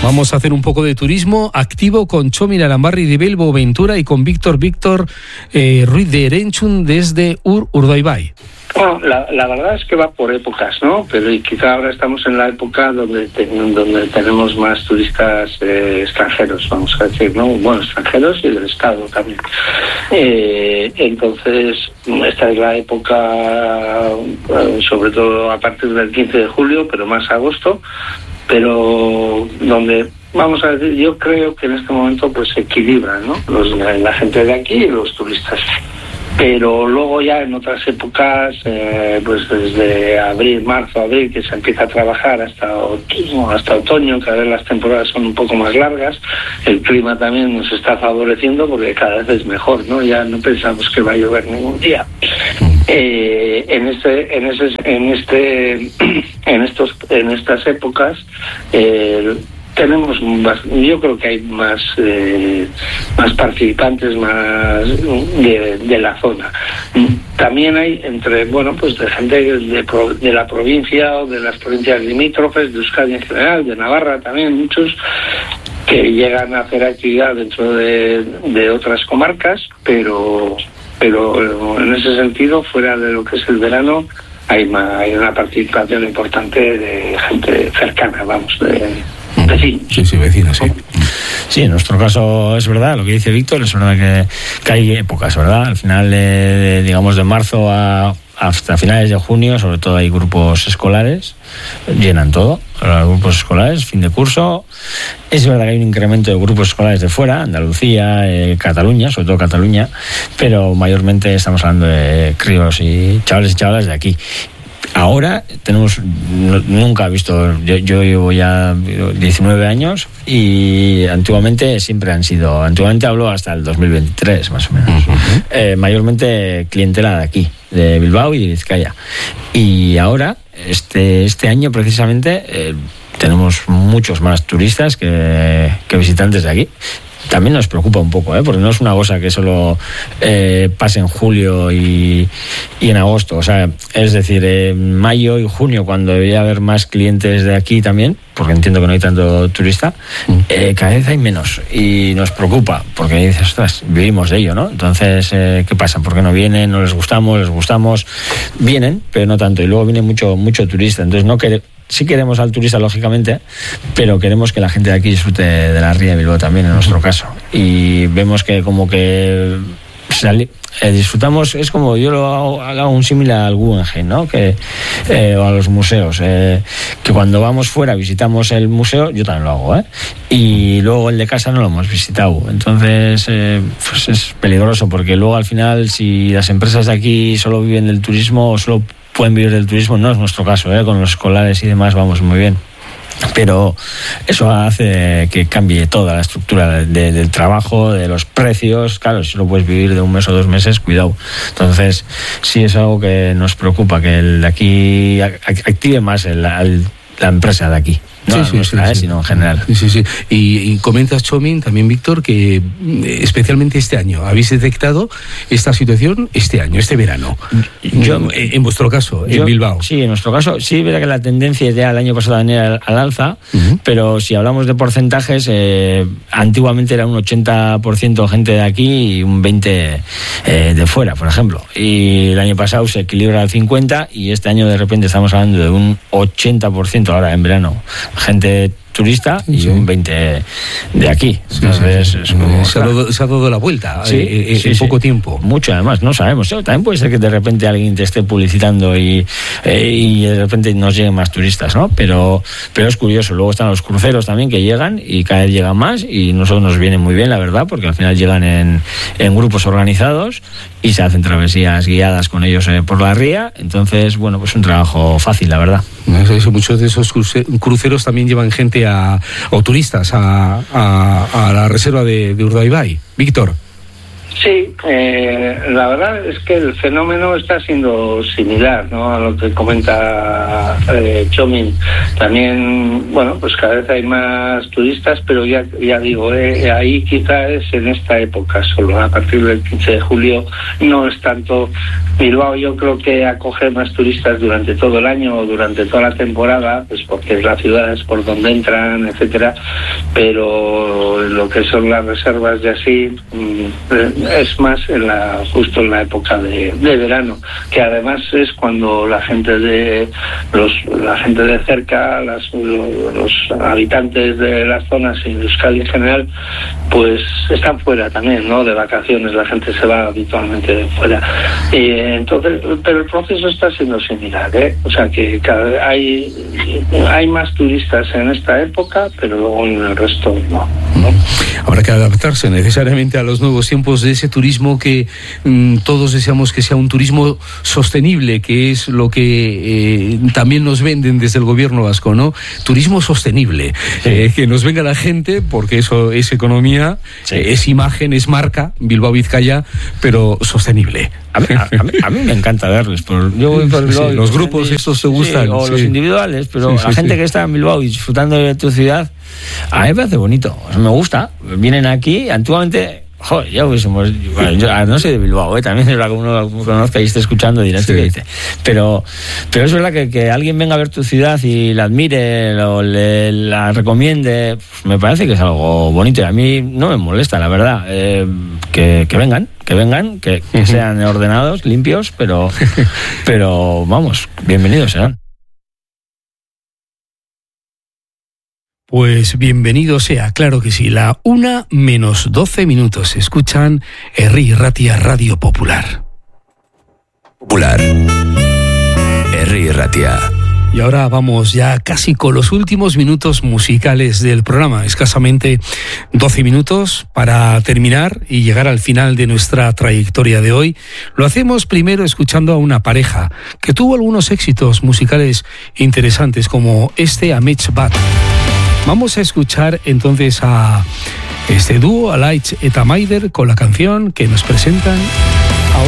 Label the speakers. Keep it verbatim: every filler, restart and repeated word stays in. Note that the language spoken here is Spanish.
Speaker 1: Vamos a hacer un poco de turismo activo con Txomin Aranbarri de Bilbo Ventura y con Víctor Víctor eh, Ruiz de Erenchun desde Ur Urdaibai.
Speaker 2: Bueno, la, la verdad es que va por épocas, ¿no? Pero y quizá ahora estamos en la época donde, te, donde tenemos más turistas eh, extranjeros, vamos a decir, ¿no? Bueno, extranjeros y del Estado también. Eh, entonces, esta es la época, eh, sobre todo a partir del quince de julio, pero más agosto, pero donde, vamos a decir, yo creo que en este momento pues se equilibran, ¿no? Los, la gente de aquí y los turistas. Pero luego ya en otras épocas, eh, pues desde abril, marzo, abril, que se empieza a trabajar hasta otoño, hasta otoño, cada vez las temporadas son un poco más largas, el clima también nos está favoreciendo porque cada vez es mejor, ¿no? Ya no pensamos que va a llover ningún día. Eh, en este, en ese, en este, en estos, en estas épocas, eh, tenemos más, yo creo que hay más eh, más participantes más de, de la zona. También hay entre, bueno, pues de gente de, de la provincia o de las provincias limítrofes, de Euskadi en general, de Navarra también, muchos que llegan a hacer actividad dentro de, de otras comarcas, pero pero en ese sentido, fuera de lo que es el verano, hay, una, hay una participación importante de gente cercana, vamos, de vecinos.
Speaker 1: Sí, sí, vecinos, sí.
Speaker 3: Sí, en nuestro caso es verdad, lo que dice Víctor, es verdad que, que hay épocas, ¿verdad? Al final, eh, digamos, de marzo a, hasta finales de junio, sobre todo hay grupos escolares, llenan todo, los grupos escolares, fin de curso. Es verdad que hay un incremento de grupos escolares de fuera, Andalucía, eh, Cataluña, sobre todo Cataluña, pero mayormente estamos hablando de críos y chavales y chavalas de aquí. Ahora tenemos, no, nunca he visto, yo, yo llevo ya diecinueve años y antiguamente siempre han sido, antiguamente hablo hasta el dos mil veintitrés más o menos, uh-huh. eh, mayormente clientela de aquí, de Bilbao y de Vizcaya. Y ahora, este, este año precisamente, eh, tenemos muchos más turistas que, que visitantes de aquí. También nos preocupa un poco, ¿eh? Porque no es una cosa que solo eh, pase en julio y, y en agosto. O sea, es decir, en mayo y junio, cuando debería haber más clientes de aquí también, porque entiendo que no hay tanto turista, eh, cada vez hay menos. Y nos preocupa, porque dices, ostras, vivimos de ello, ¿no? Entonces, eh, ¿qué pasa? ¿Por qué no vienen? ¿No les gustamos? ¿Les gustamos? Vienen, pero no tanto. Y luego viene mucho, mucho turista. Entonces, no queremos... Sí queremos al turista, lógicamente, pero queremos que la gente de aquí disfrute de la Ría de Bilbao también, en nuestro caso. Y vemos que como que sali- eh, disfrutamos, es como yo lo hago, hago un símil al Guggenheim, ¿no? Que, eh, o a los museos, eh, que cuando vamos fuera visitamos el museo, yo también lo hago, ¿eh? Y luego el de casa no lo hemos visitado. Entonces, eh, pues es peligroso, porque luego al final, si las empresas de aquí solo viven del turismo o solo pueden vivir del turismo, no es nuestro caso, ¿eh? Con los escolares y demás vamos muy bien. Pero eso hace que cambie toda la estructura de, de, del trabajo, de los precios. Claro, si lo puedes vivir de un mes o dos meses, cuidado. Entonces, sí es algo que nos preocupa, que el de aquí active más el, el, la empresa de aquí. No,
Speaker 1: sí, sí,
Speaker 3: nuestra,
Speaker 1: sí,
Speaker 3: eh,
Speaker 1: sí.
Speaker 3: sino en general.
Speaker 1: Sí, sí, sí. Y, y comentas, Txomin, también Víctor, que especialmente este año habéis detectado esta situación este año, este verano. Yo, en vuestro caso,
Speaker 3: yo,
Speaker 1: en Bilbao.
Speaker 3: Sí, en nuestro caso, sí, verá que la tendencia ya el año pasado venía al, al alza, uh-huh. Pero si hablamos de porcentajes, eh, antiguamente era un ochenta por ciento gente de aquí y un veinte por ciento eh, de fuera, por ejemplo. Y el año pasado se equilibra al cincuenta por ciento y este año de repente estamos hablando de un ochenta por ciento ahora en verano. Gente turista y sí. Un veinte de aquí. Entonces, sí, sí, sí. Es como,
Speaker 1: se, ha dado, se ha dado la vuelta,
Speaker 3: sí,
Speaker 1: eh,
Speaker 3: sí,
Speaker 1: en
Speaker 3: sí.
Speaker 1: poco tiempo.
Speaker 3: Mucho, además, no sabemos. También puede ser que de repente alguien te esté publicitando y, eh, y de repente nos lleguen más turistas, ¿no? Pero, pero es curioso. Luego están los cruceros también que llegan y cada vez llegan más y nosotros nos viene muy bien, la verdad, porque al final llegan en, en grupos organizados y se hacen travesías guiadas con ellos eh, por la ría. Entonces, bueno, pues un trabajo fácil, la verdad.
Speaker 1: Muchos de esos cruceros también llevan gente a, o turistas a, a, a la reserva de, de Urdaibai. Víctor.
Speaker 2: Sí, eh, la verdad es que el fenómeno está siendo similar, ¿no?, a lo que comenta eh, Txomin. También, bueno, pues cada vez hay más turistas, pero ya ya digo, eh, ahí quizá es en esta época solo. A partir del quince de julio no es tanto. Bilbao yo creo que acoge más turistas durante todo el año o durante toda la temporada, pues porque es la ciudad, es por donde entran, etcétera. Pero lo que son las reservas y así es más en la justo en la época de, de verano, que además es cuando la gente de los la gente de cerca, las, los, los habitantes de las zonas y Euskadi en general, pues están fuera también, ¿no?, de vacaciones. La gente se va habitualmente fuera. Y entonces, pero el proceso está siendo similar, ¿eh? O sea que cada, hay hay más turistas en esta época, pero luego en el resto no, ¿no?
Speaker 1: Habrá que adaptarse necesariamente a los nuevos tiempos de ese turismo que mmm, todos deseamos que sea un turismo sostenible, que es lo que eh, también nos venden desde el gobierno vasco, ¿no? Turismo sostenible, sí. eh, que nos venga la gente, porque eso es economía, sí. eh, es imagen, es marca, Bilbao Vizcaya, pero sostenible.
Speaker 3: A mí, a, a, mí, a mí me encanta verles. Por, yo voy por Bilbao,
Speaker 1: sí, los grupos gente, estos te gustan.
Speaker 3: Sí, o
Speaker 1: sí.
Speaker 3: los individuales, pero
Speaker 1: sí, sí,
Speaker 3: la gente
Speaker 1: sí.
Speaker 3: que está en Bilbao y disfrutando de tu ciudad, a mí me parece bonito. Me gusta. Vienen aquí, antiguamente... Joder, ya hubiésemos... Bueno, yo no soy de Bilbao, ¿eh? También es verdad que uno lo conozca y esté escuchando y dirá, sí. ¿qué dice? Pero, pero es verdad que, que alguien venga a ver tu ciudad y la admire o le, la recomiende, pues me parece que es algo bonito. Y a mí no me molesta, la verdad. Eh, que, que vengan, que vengan, que, que sean ordenados, limpios, pero, pero vamos, bienvenidos serán.
Speaker 1: Pues bienvenido sea, claro que sí. La una menos doce minutos. Escuchan Herri Ratia Radio Popular.
Speaker 4: Popular. Herri Ratia.
Speaker 1: Y ahora vamos ya casi con los últimos minutos musicales del programa. Escasamente doce minutos para terminar y llegar al final de nuestra trayectoria de hoy. Lo hacemos primero escuchando a una pareja que tuvo algunos éxitos musicales interesantes, como este Amets Bat. Vamos a escuchar entonces a este dúo, a Laitz eta Maider, con la canción que nos presentan